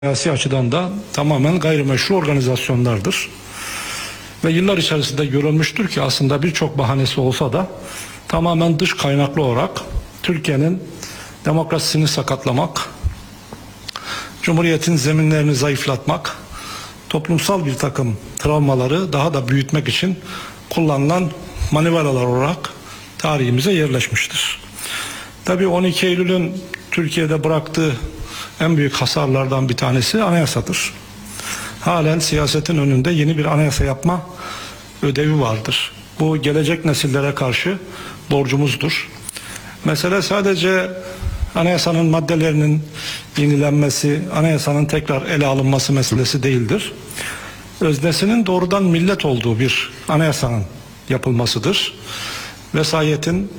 siyasi açıdan da tamamen gayrimeşru organizasyonlardır. Ve yıllar içerisinde görülmüştür ki aslında birçok bahanesi olsa da tamamen dış kaynaklı olarak Türkiye'nin demokrasisini sakatlamak, Cumhuriyet'in zeminlerini zayıflatmak, toplumsal bir takım travmaları daha da büyütmek için kullanılan manevralar olarak tarihimize yerleşmiştir. Tabii 12 Eylül'ün Türkiye'de bıraktığı en büyük hasarlardan bir tanesi anayasadır. Halen siyasetin önünde yeni bir anayasa yapma ödevi vardır. Bu gelecek nesillere karşı borcumuzdur. Mesele sadece anayasanın maddelerinin yenilenmesi, anayasanın tekrar ele alınması meselesi değildir. Öznesinin doğrudan millet olduğu bir anayasanın yapılmasıdır. Vesayetin,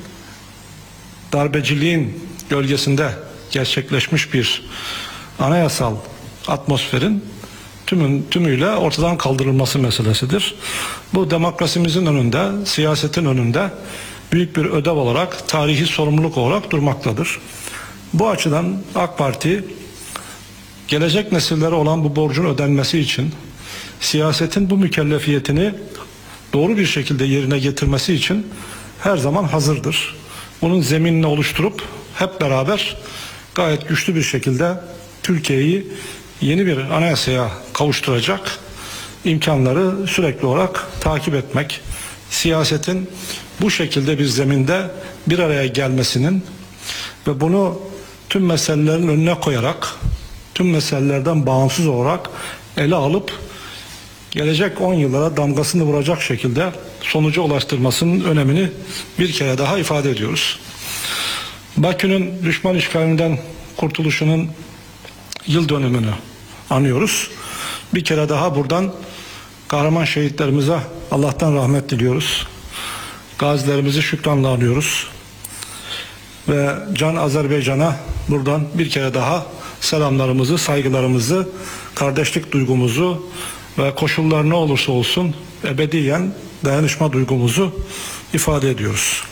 darbeciliğin gölgesinde gerçekleşmiş bir anayasal atmosferin tümüyle ortadan kaldırılması meselesidir. Bu demokrasimizin önünde, siyasetin önünde büyük bir ödev olarak, tarihi sorumluluk olarak durmaktadır. Bu açıdan AK Parti gelecek nesillere olan bu borcun ödenmesi için siyasetin bu mükellefiyetini doğru bir şekilde yerine getirmesi için her zaman hazırdır. Bunun zeminini oluşturup hep beraber gayet güçlü bir şekilde Türkiye'yi yeni bir anayasaya kavuşturacak imkanları sürekli olarak takip etmek, siyasetin bu şekilde bir zeminde bir araya gelmesinin ve bunu tüm meselelerin önüne koyarak, tüm meselelerden bağımsız olarak ele alıp gelecek 10 yıllara damgasını vuracak şekilde sonuca ulaştırmasının önemini bir kere daha ifade ediyoruz. Bakü'nün düşman işgalinden kurtuluşunun yıl dönümünü anıyoruz. Bir kere daha buradan kahraman şehitlerimize Allah'tan rahmet diliyoruz. Gazilerimizi şükranla anıyoruz. Ve Can Azerbaycan'a buradan bir kere daha selamlarımızı, saygılarımızı, kardeşlik duygumuzu ve koşullar ne olursa olsun ebediyen dayanışma duygumuzu ifade ediyoruz.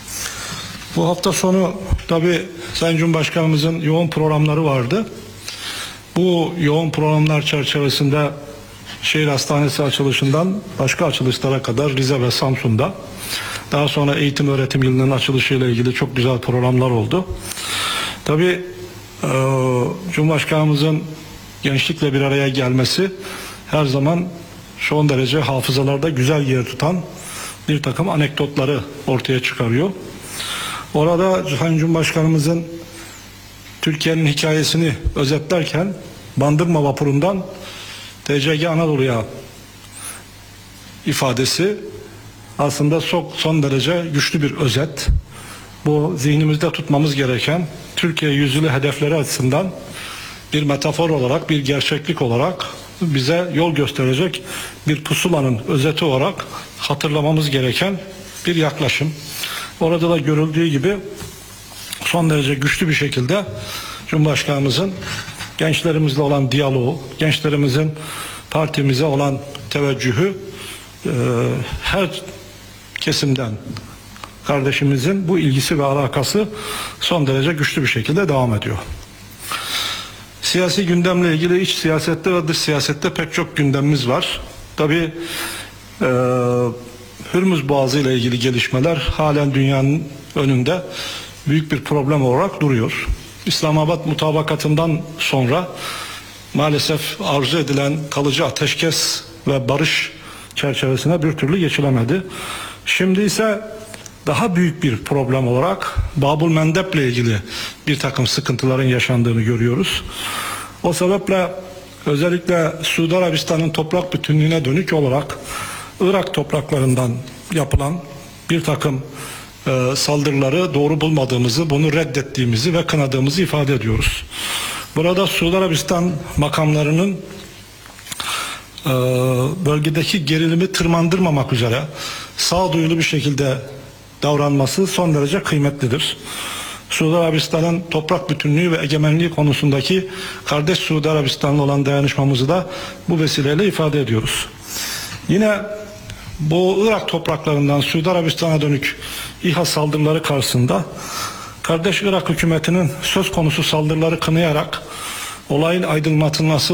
Bu hafta sonu tabii Sayın Cumhurbaşkanımızın yoğun programları vardı. Bu yoğun programlar çerçevesinde şehir hastanesi açılışından başka açılışlara kadar Rize ve Samsun'da, daha sonra eğitim öğretim yılının açılışıyla ilgili çok güzel programlar oldu. Tabii Cumhurbaşkanımızın gençlikle bir araya gelmesi her zaman son derece hafızalarda güzel yer tutan bir takım anekdotları ortaya çıkarıyor. Orada Sayın Cumhurbaşkanımızın Türkiye'nin hikayesini özetlerken Bandırma vapurundan TCG Anadolu'ya ifadesi aslında son derece güçlü bir özet. Bu zihnimizde tutmamız gereken Türkiye yüzyılı hedefleri açısından bir metafor olarak, bir gerçeklik olarak bize yol gösterecek bir pusulanın özeti olarak hatırlamamız gereken bir yaklaşım. Orada da görüldüğü gibi son derece güçlü bir şekilde Cumhurbaşkanımızın gençlerimizle olan diyaloğu, gençlerimizin partimize olan teveccühü her kesimden kardeşimizin bu ilgisi ve alakası son derece güçlü bir şekilde devam ediyor. Siyasi gündemle ilgili iç siyasette ve dış siyasette pek çok gündemimiz var. Tabii Hürmüz Boğazı ile ilgili gelişmeler halen dünyanın önünde büyük bir problem olarak duruyor. İslamabad mutabakatından sonra maalesef arzu edilen kalıcı ateşkes ve barış çerçevesine bir türlü geçilemedi. Şimdi ise daha büyük bir problem olarak Babul Mendeb ile ilgili bir takım sıkıntıların yaşandığını görüyoruz. O sebeple özellikle Suudi Arabistan'ın toprak bütünlüğüne dönük olarak Irak topraklarından yapılan bir takım saldırıları doğru bulmadığımızı, bunu reddettiğimizi ve kınadığımızı ifade ediyoruz. Burada Suudi Arabistan makamlarının bölgedeki gerilimi tırmandırmamak üzere sağduyulu bir şekilde davranması son derece kıymetlidir. Suudi Arabistan'ın toprak bütünlüğü ve egemenliği konusundaki kardeş Suudi Arabistan'la olan dayanışmamızı da bu vesileyle ifade ediyoruz. Yine bu Irak topraklarından Suudi Arabistan'a dönük İHA saldırıları karşısında kardeş Irak hükümetinin söz konusu saldırıları kınayarak olayın aydınlatılması